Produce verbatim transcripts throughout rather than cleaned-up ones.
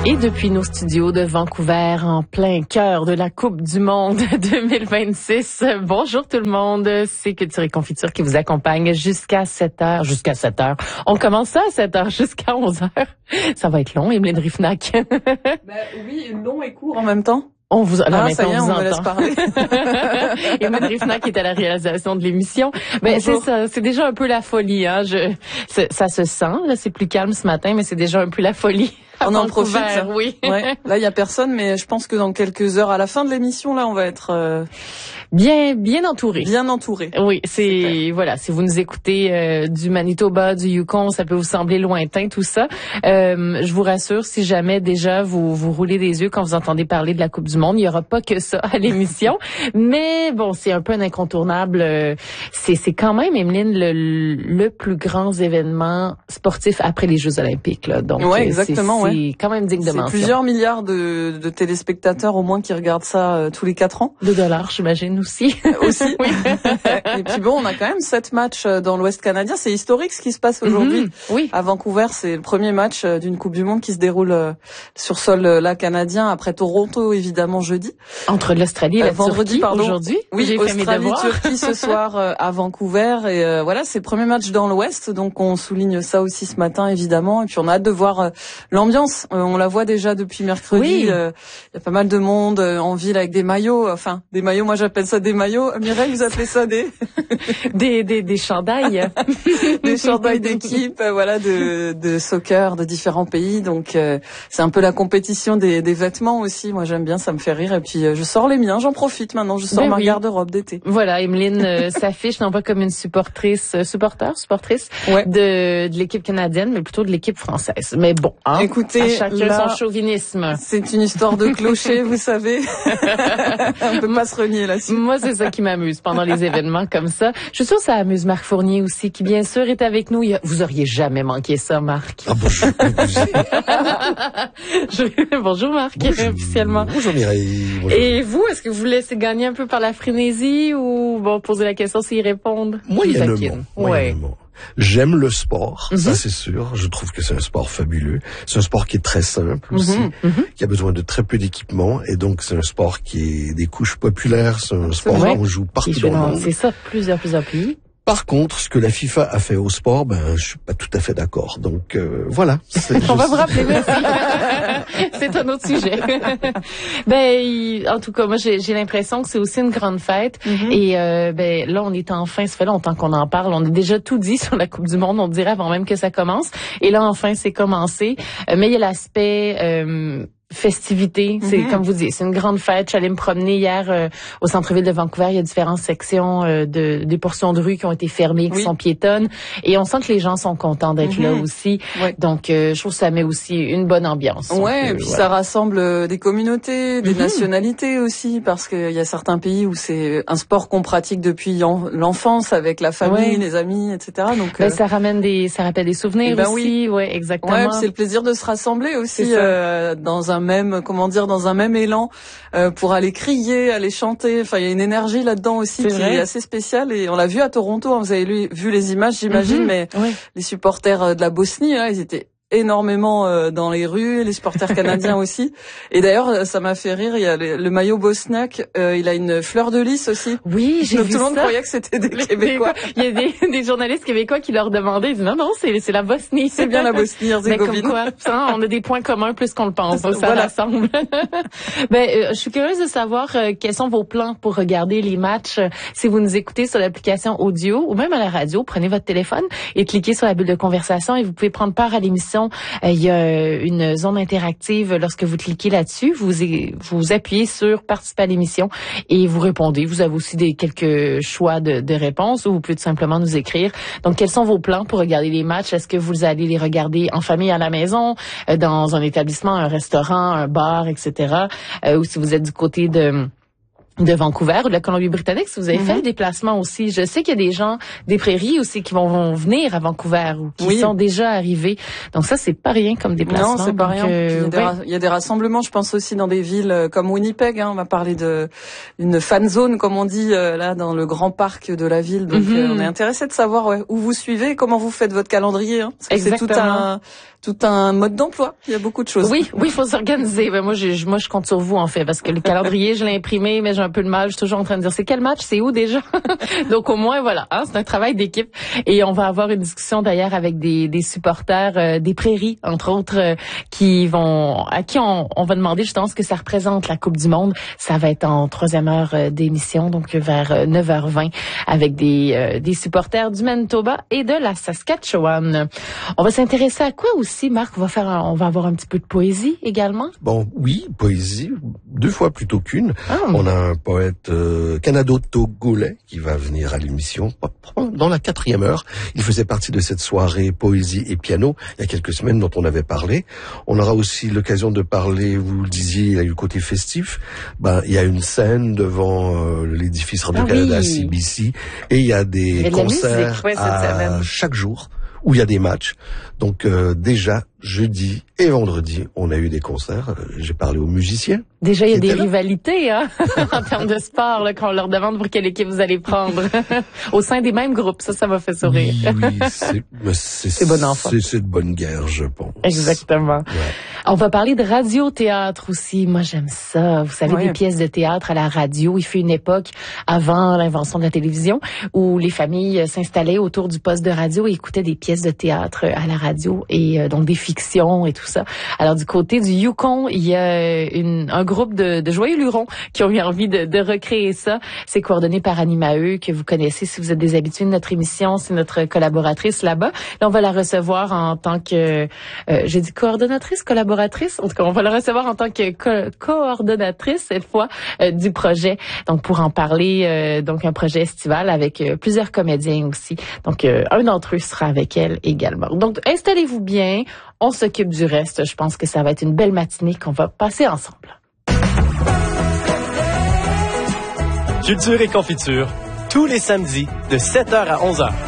Et depuis nos studios de Vancouver, en plein cœur de la Coupe du Monde deux mille vingt-six, bonjour tout le monde, c'est Culture et Confiture qui vous accompagne jusqu'à sept heures, jusqu'à sept heures. On commence ça à sept heures jusqu'à onze heures. Ça va être long, Emeline Rifnac. Ben oui, long et court en même temps. On vous, ah, non, ça y est, on, on me laisse parler. Emeline Rifnac qui est à la réalisation de l'émission. Ben, c'est ça, c'est déjà un peu la folie, hein. Je, ça se sent, là, c'est plus calme ce matin, mais c'est déjà un peu la folie. On en profite. Oui. Ouais. Là, il y a personne, mais je pense que dans quelques heures, à la fin de l'émission, là, on va être euh... bien, bien entouré. Bien entouré. Oui, c'est voilà. Si vous nous écoutez euh, du Manitoba, du Yukon, ça peut vous sembler lointain tout ça. Euh, je vous rassure, si jamais déjà vous vous roulez des yeux quand vous entendez parler de la Coupe du Monde, il y aura pas que ça à l'émission. Mais bon, c'est un peu un incontournable. Euh, c'est c'est quand même, Emeline, le, le plus grand événement sportif après les Jeux Olympiques. Là. Donc, ouais, euh, exactement. C'est, ouais. c'est quand même digne de mention. C'est plusieurs milliards de, de téléspectateurs au moins qui regardent ça euh, tous les quatre ans. De dollars, j'imagine aussi. Aussi. Oui. Et puis bon, on a quand même sept matchs dans l'Ouest canadien. C'est historique ce qui se passe aujourd'hui. Mm-hmm. Oui. À Vancouver, c'est le premier match d'une Coupe du Monde qui se déroule sur sol là canadien après Toronto, évidemment, jeudi. Entre l'Australie et la euh, vendredi, Turquie pardon. Aujourd'hui. Oui, j'ai fait mes devoirs. Australie-Turquie ce soir euh, à Vancouver. Et euh, voilà, c'est le premier match dans l'Ouest. Donc on souligne ça aussi ce matin, évidemment. Et puis on a hâte de voir euh, l'ambiance. Euh, on la voit déjà depuis mercredi. Il Oui. euh, y a pas mal de monde euh, en ville avec des maillots. Enfin, des maillots, moi j'appelle ça des maillots. Mireille, vous appelez ça des des des des chandails, des chandails d'équipe, euh, voilà, de de soccer de différents pays. Donc euh, c'est un peu la compétition des des vêtements aussi. Moi j'aime bien, ça me fait rire. Et puis euh, je sors les miens, j'en profite maintenant. Je sors ben ma oui. garde-robe d'été. Voilà, Emeline euh, s'affiche non pas comme une supportrice, euh, supporter, supportrice ouais. de de l'équipe canadienne, mais plutôt de l'équipe française. Mais bon, hein, écoutez, à chacun là, son chauvinisme. C'est une histoire de clocher, vous savez. On peut pas se renier là-dessus. Moi, c'est ça qui m'amuse pendant les événements comme ça. Je suis sûre que ça amuse Marc Fournier aussi, qui bien sûr est avec nous. Vous auriez jamais manqué ça, Marc. Ah bonjour. Je... Bonjour Marc, Bonjour. officiellement. Bonjour Mireille. Bonjour. Et vous, est-ce que vous vous laissez gagner un peu par la frénésie ou bon, poser la question s'ils répondent? Moyennement. Moyennement. J'aime le sport, mm-hmm. ça c'est sûr. Je trouve que c'est un sport fabuleux. C'est un sport qui est très simple aussi, mm-hmm. qui a besoin de très peu d'équipement. Et donc c'est un sport qui est des couches populaires. C'est un sport ouais. qu'on joue partout dans le monde. C'est ça, plusieurs, plusieurs pays. Par contre, ce que la FIFA a fait au sport, ben je suis pas tout à fait d'accord. Donc euh, voilà. On va vous rappeler, merci. C'est un autre sujet. ben il, en tout cas, moi j'ai, j'ai l'impression que c'est aussi une grande fête. Mm-hmm. Et euh, ben là, on est enfin, ça fait longtemps qu'on en parle. On a déjà tout dit sur la Coupe du Monde, on dirait avant même que ça commence. Et là, enfin, c'est commencé. Euh, mais il y a l'aspect euh, festivité, c'est mm-hmm. comme vous dites, c'est une grande fête. J'allais me promener hier euh, au centre-ville de Vancouver. Il y a différentes sections euh, de des portions de rue qui ont été fermées, qui oui. sont piétonnes, et on sent que les gens sont contents d'être mm-hmm. là aussi. Ouais. Donc, euh, je trouve que ça met aussi une bonne ambiance. Ouais, et puis voilà. Ça rassemble des communautés, des mm-hmm. nationalités aussi, parce qu'il y a certains pays où c'est un sport qu'on pratique depuis en, l'enfance avec la famille, ouais. les amis, et cetera. Donc, ben, euh... ça ramène des, ça rappelle des souvenirs ben aussi. Oui, ouais, exactement. Ouais, c'est le plaisir de se rassembler aussi euh, dans un même, comment dire, dans un même élan euh, pour aller crier, aller chanter. Enfin, il y a une énergie là-dedans aussi c'est qui vrai. Est assez spéciale. Et on l'a vu à Toronto. Hein, vous avez lu, vu les images, j'imagine, mm-hmm. mais oui. les supporters de la Bosnie, là, ils étaient énormément euh, dans les rues, les supporters canadiens aussi. Et d'ailleurs, ça m'a fait rire, il y a le, le maillot bosniaque, euh, il a une fleur de lys aussi. Oui, j'ai donc, vu tout le monde ça. croyait que c'était des les Québécois. Il y a des, des journalistes québécois qui leur demandaient, ils disaient non, non, c'est, c'est la Bosnie. C'est bien la Bosnie-Herzégovine. Mais comme quoi, ça, on a des points communs plus qu'on le pense, donc ça voilà. rassemble. ben, euh, je suis curieuse de savoir euh, quels sont vos plans pour regarder les matchs. Si vous nous écoutez sur l'application audio ou même à la radio, prenez votre téléphone et cliquez sur la bulle de conversation et vous pouvez prendre part à l'émission. Euh, il y a une zone interactive. Lorsque vous cliquez là-dessus, vous vous appuyez sur participer à l'émission et vous répondez. Vous avez aussi des quelques choix de, de réponses ou vous pouvez tout simplement nous écrire. Donc, quels sont vos plans pour regarder les matchs? Est-ce que vous allez les regarder en famille à la maison, dans un établissement, un restaurant, un bar, et cetera. Euh, ou si vous êtes du côté de de Vancouver ou de la Colombie-Britannique, si vous avez mm-hmm. fait le déplacement aussi. Je sais qu'il y a des gens des prairies aussi qui vont, vont venir à Vancouver ou qui oui. sont déjà arrivés. Donc ça, c'est pas rien comme déplacement. Non, c'est pas rien. Euh, il, y a des ouais. ra- il y a des rassemblements, je pense aussi dans des villes comme Winnipeg. Hein, on va parler de une fan zone, comme on dit, euh, là dans le grand parc de la ville. Donc mm-hmm. euh, on est intéressé de savoir ouais, où vous suivez et comment vous faites votre calendrier. Hein, parce que c'est tout un tout un mode d'emploi. Il y a beaucoup de choses. Oui, oui, il faut s'organiser. Ben, moi, je, moi, je compte sur vous, en fait, parce que le calendrier, je l'ai imprimé, mais j'ai un peu de mal. Je suis toujours en train de dire, c'est quel match? C'est où déjà? Donc, au moins, voilà, hein, c'est un travail d'équipe. Et on va avoir une discussion, d'ailleurs, avec des, des supporters euh, des Prairies, entre autres, euh, qui vont, à qui on, on va demander justement ce que ça représente, la Coupe du Monde. Ça va être en troisième heure euh, d'émission, donc vers neuf heures vingt, avec des, euh, des supporters du Manitoba et de la Saskatchewan. On va s'intéresser à quoi aussi? Si, Marc, on va faire, un, on va avoir un petit peu de poésie également. Bon, oui, poésie, deux fois plutôt qu'une. Oh. On a un poète euh, canado-togolais qui va venir à l'émission dans la quatrième heure. Il faisait partie de cette soirée poésie et piano il y a quelques semaines dont on avait parlé. On aura aussi l'occasion de parler, vous le disiez, il y a eu le côté festif. Ben, il y a une scène devant euh, l'édifice Radio-Canada, ah oui. C B C, et il y a des il y a concerts musique, ouais, à chaque jour où il y a des matchs. Donc euh, déjà, jeudi et vendredi, on a eu des concerts. J'ai parlé aux musiciens. Déjà, il y a des là. rivalités hein, en termes de sport là, quand on leur demande pour quelle équipe vous allez prendre. Au sein des mêmes groupes, ça, ça m'a fait sourire. Oui, oui c'est, c'est, c'est bon enfant. C'est, c'est de bonne guerre, je pense. Exactement. Ouais. On va parler de radio-théâtre aussi. Moi, j'aime ça. Vous savez, ouais. des pièces de théâtre à la radio. Il fut une époque, avant l'invention de la télévision, où les familles s'installaient autour du poste de radio et écoutaient des pièces de théâtre à la radio, et euh, donc des fictions et tout ça. Alors, du côté du Yukon, il y a une, un groupe de, de joyeux lurons qui ont eu envie de, de recréer ça. C'est coordonné par Annie Maheu, que vous connaissez si vous êtes des habitués de notre émission. C'est notre collaboratrice là-bas. Là, on va la recevoir en tant que... Euh, j'ai dit coordonnatrice, collaboratrice. En tout cas, on va la recevoir en tant que co- coordonnatrice, cette fois, euh, du projet. Donc, pour en parler, euh, donc un projet estival avec euh, plusieurs comédiens aussi. Donc, euh, un d'entre eux sera avec elle également. Donc, installez-vous bien. On s'occupe du reste. Je pense que ça va être une belle matinée qu'on va passer ensemble. Culture et confiture, tous les samedis de sept heures à onze heures.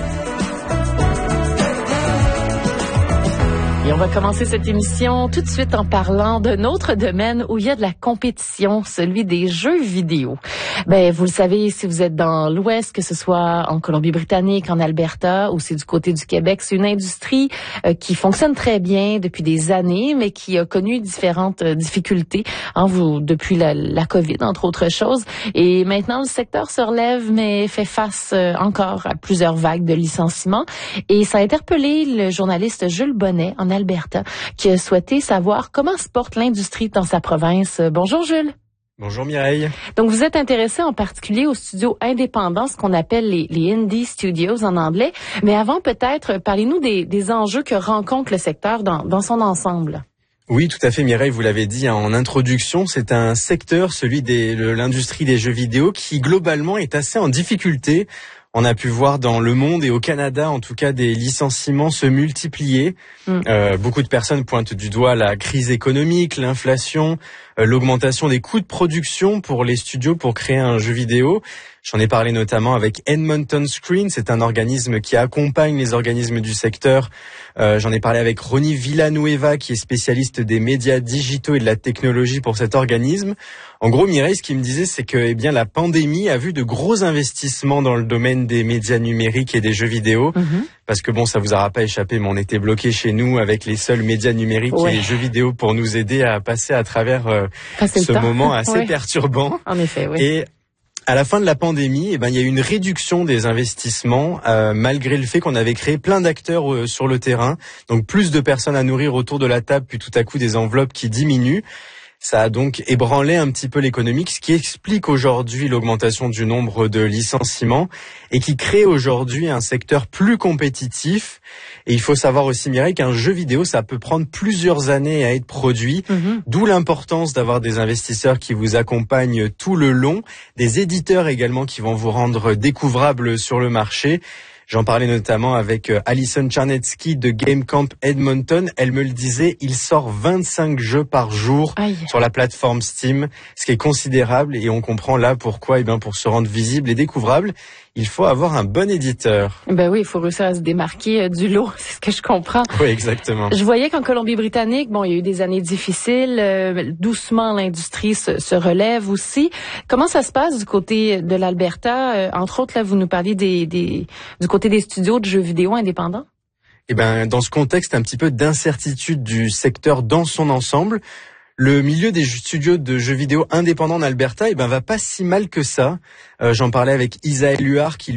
Et on va commencer cette émission tout de suite en parlant d'un autre domaine où il y a de la compétition, celui des jeux vidéo. Ben, vous le savez, si vous êtes dans l'Ouest, que ce soit en Colombie-Britannique, en Alberta, ou c'est du côté du Québec, c'est une industrie euh, qui fonctionne très bien depuis des années, mais qui a connu différentes euh, difficultés hein, vous, depuis la, la COVID, entre autres choses. Et maintenant, le secteur se relève, mais fait face euh, encore à plusieurs vagues de licenciements. Et ça a interpellé le journaliste Jules Bonnet en Alberta, qui a souhaité savoir comment se porte l'industrie dans sa province. Bonjour Jules. Bonjour Mireille. Donc vous êtes intéressé en particulier aux studios indépendants, ce qu'on appelle les, les indie studios en anglais. Mais avant peut-être, parlez-nous des, des enjeux que rencontre le secteur dans, dans son ensemble. Oui, tout à fait Mireille, vous l'avez dit en introduction, c'est un secteur, celui de l'industrie des jeux vidéo, qui globalement est assez en difficulté. On a pu voir dans le monde et au Canada, en tout cas, des licenciements se multiplier. Mm. Euh, beaucoup de personnes pointent du doigt la crise économique, l'inflation, euh, l'augmentation des coûts de production pour les studios pour créer un jeu vidéo. J'en ai parlé notamment avec Edmonton Screen, c'est un organisme qui accompagne les organismes du secteur. Euh, j'en ai parlé avec Ronnie Villanueva, qui est spécialiste des médias digitaux et de la technologie pour cet organisme. En gros, Mireille, ce qu'il me disait, c'est que eh bien la pandémie a vu de gros investissements dans le domaine des médias numériques et des jeux vidéo. Mm-hmm. Parce que bon, ça vous aura pas échappé, mais on était bloqués chez nous avec les seuls médias numériques ouais. et les jeux vidéo pour nous aider à passer à travers euh, ce moment assez ouais. perturbant. En effet, oui. Et à la fin de la pandémie, eh ben, il y a eu une réduction des investissements, euh, malgré le fait qu'on avait créé plein d'acteurs euh, sur le terrain. Donc plus de personnes à nourrir autour de la table, puis tout à coup des enveloppes qui diminuent. Ça a donc ébranlé un petit peu l'économie, ce qui explique aujourd'hui l'augmentation du nombre de licenciements et qui crée aujourd'hui un secteur plus compétitif. Et il faut savoir aussi, Mireille, qu'un jeu vidéo, ça peut prendre plusieurs années à être produit, mmh. d'où l'importance d'avoir des investisseurs qui vous accompagnent tout le long, des éditeurs également qui vont vous rendre découvrable sur le marché. J'en parlais notamment avec Alison Charnetsky de Game Camp Edmonton. Elle me le disait, il sort vingt-cinq jeux par jour Aïe. Sur la plateforme Steam, ce qui est considérable et on comprend là pourquoi, eh bien, pour se rendre visible et découvrable, il faut avoir un bon éditeur. Ben oui, il faut réussir à se démarquer euh, du lot, c'est ce que je comprends. Oui, exactement. Je voyais qu'en Colombie-Britannique, bon, il y a eu des années difficiles, euh, doucement l'industrie se, se relève aussi. Comment ça se passe du côté de l'Alberta? Euh, entre autres, là, vous nous parliez des, des, du côté des studios de jeux vidéo indépendants? Et ben, dans ce contexte un petit peu d'incertitude du secteur dans son ensemble, le milieu des studios de jeux vidéo indépendants en Alberta, eh ben, va pas si mal que ça. Euh, j'en parlais avec Isaël Huard qui